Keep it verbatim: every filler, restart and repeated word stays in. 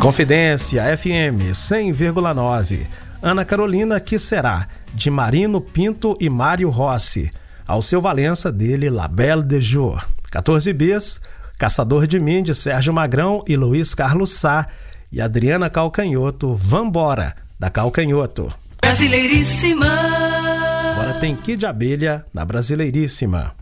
Confidência F M cem vírgula nove. Ana Carolina, que será? De Marino Pinto e Mário Rossi. Alceu Valença, dele La Belle de Jour. quatorze bis, Caçador de Mim, de Sérgio Magrão e Luiz Carlos Sá. E Adriana Calcanhoto, Vambora, da Calcanhoto. Brasileiríssima. Agora tem Kid Abelha na Brasileiríssima.